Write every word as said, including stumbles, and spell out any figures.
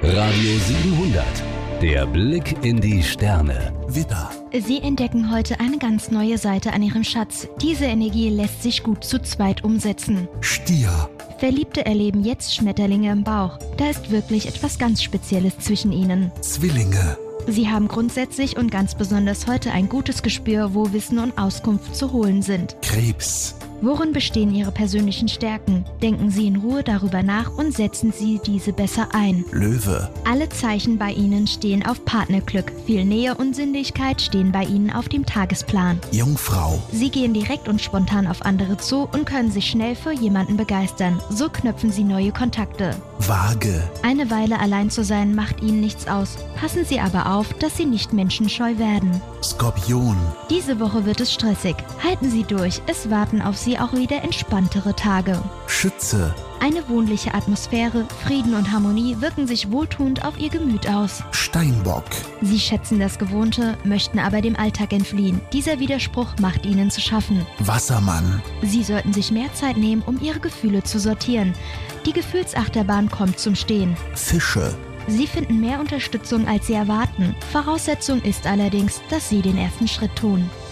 Radio siebenhundert. Der Blick in die Sterne. Widder. Sie entdecken heute eine ganz neue Seite an Ihrem Schatz. Diese Energie lässt sich gut zu zweit umsetzen. Stier. Verliebte erleben jetzt Schmetterlinge im Bauch. Da ist wirklich etwas ganz Spezielles zwischen ihnen. Zwillinge. Sie haben grundsätzlich und ganz besonders heute ein gutes Gespür, wo Wissen und Auskunft zu holen sind. Krebs. Worin bestehen Ihre persönlichen Stärken? Denken Sie in Ruhe darüber nach und setzen Sie diese besser ein. Löwe. Alle Zeichen bei Ihnen stehen auf Partnerglück. Viel Nähe und Sinnlichkeit stehen bei Ihnen auf dem Tagesplan. Jungfrau. Sie gehen direkt und spontan auf andere zu und können sich schnell für jemanden begeistern. So knüpfen Sie neue Kontakte. Waage. Eine Weile allein zu sein macht Ihnen nichts aus. Passen Sie aber auf, dass Sie nicht menschenscheu werden. Skorpion. Diese Woche wird es stressig. Halten Sie durch, es warten auf Sie auch wieder entspanntere Tage. Schütze. Eine wohnliche Atmosphäre, Frieden und Harmonie wirken sich wohltuend auf Ihr Gemüt aus. Steinbock. Sie schätzen das Gewohnte, möchten aber dem Alltag entfliehen. Dieser Widerspruch macht Ihnen zu schaffen. Wassermann. Sie sollten sich mehr Zeit nehmen, um Ihre Gefühle zu sortieren. Die Gefühlsachterbahn kommt zum Stehen. Fische. Sie finden mehr Unterstützung, als Sie erwarten. Voraussetzung ist allerdings, dass Sie den ersten Schritt tun.